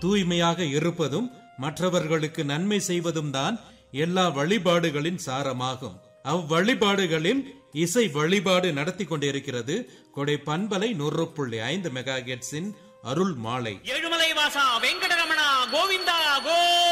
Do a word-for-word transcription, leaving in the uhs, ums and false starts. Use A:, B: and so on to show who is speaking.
A: தூய்மையாக இருப்பதும் மற்றவர்களுக்கு நன்மை செய்வதும் தான் எல்லா வழிபாடுகளின் சாரமாகும். அவ்வழிபாடுகளில் இசை வழிபாடு நடத்தி கொண்டிருக்கிறது கொடை பண்பலை நூறு புள்ளி ஐந்து மெகா ஹெர்ட்ஸின் அருள் மாலை.
B: ஏழுமலை வாசா வெங்கடரமணா கோவிந்தா கோ